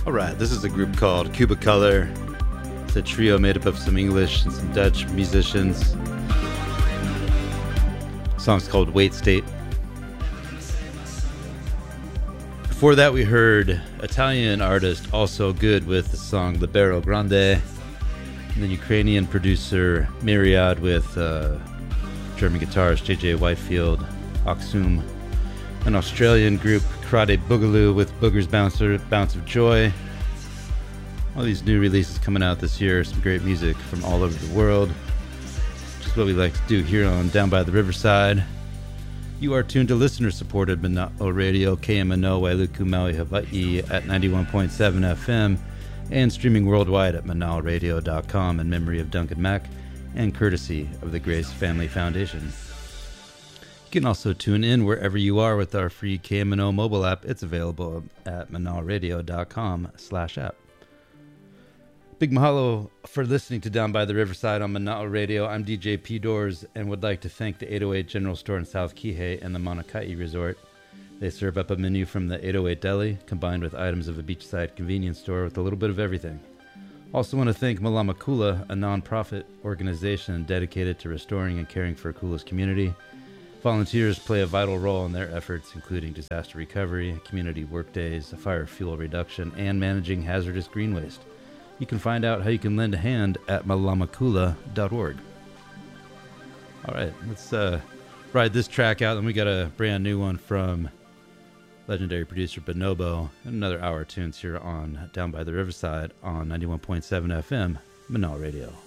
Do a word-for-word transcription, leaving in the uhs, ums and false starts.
All right, this is a group called Cuba Color. It's a trio made up of some English and some Dutch musicians. The song's called Wait State. Before that, we heard Italian artist Also Good with the song Libero Grande, and then Ukrainian producer Myriad with uh, German guitarist J J Whitefield, Aksum, an Australian group Karate Boogaloo with Booger's Bouncer, Bounce of Joy. All these new releases coming out this year, some great music from all over the world. Just what we like to do here on Down by the Riverside. You are tuned to listener-supported Mana'o Radio, K M N O, Wailuku, Maui, Hawaii at ninety-one point seven F M, and streaming worldwide at manao radio dot com in memory of Duncan Mack and courtesy of the Grace Family Foundation. You can also tune in wherever you are with our free K M N O mobile app. It's available at manao radio dot com slash app. Big mahalo for listening to Down by the Riverside on Mana'o Radio. I'm D J P Doors and would like to thank the eight oh eight General Store in South Kihei and the Mauna Kea Resort. They serve up a menu from the eight oh eight Deli, combined with items of a beachside convenience store with a little bit of everything. Also want to thank Malama Kula, a non-profit organization dedicated to restoring and caring for Kula's community. Volunteers play a vital role in their efforts, including disaster recovery, community workdays, fire fuel reduction, and managing hazardous green waste. You can find out how you can lend a hand at malamakula dot org. All right, let's uh, ride this track out, and we got a brand new one from legendary producer Bonobo, and another hour of tunes here on Down by the Riverside on ninety-one point seven F M, Mana'o Radio.